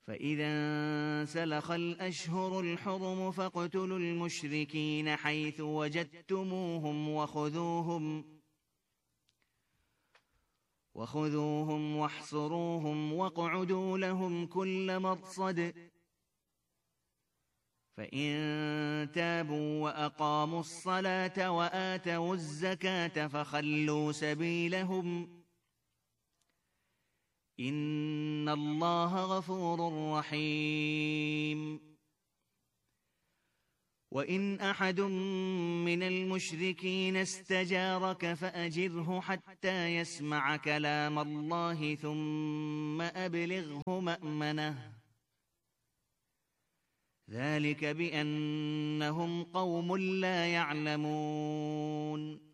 فإذا انسلخ الأشهر الحرم فاقتلوا المشركين حيث وجدتموهم وخذوهم واحصروهم واقعدوا لهم كل مرصد فإن تابوا وأقاموا الصلاة وآتوا الزكاة فخلوا سبيلهم إن الله غفور رحيم. وإن أحد من المشركين استجارك فأجره حتى يسمع كلام الله ثم أبلغه مأمنه ذلك بأنهم قوم لا يعلمون.